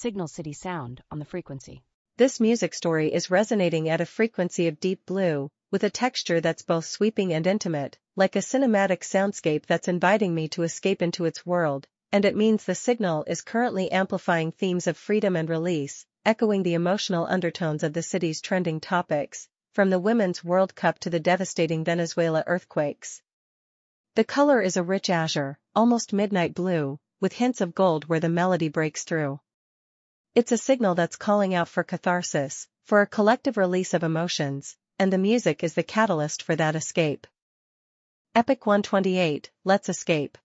Signal City sound on the frequency. This music story is resonating at a frequency of deep blue, with a texture that's both sweeping and intimate, like a cinematic soundscape that's inviting me to escape into its world, and it means the signal is currently amplifying themes of freedom and release, echoing the emotional undertones of the city's trending topics, from the Women's World Cup to the devastating Venezuela earthquakes. The color is a rich azure, almost midnight blue, with hints of gold where the melody breaks through. It's a signal that's calling out for catharsis, for a collective release of emotions, and the music is the catalyst for that escape. Epic 128, let's escape.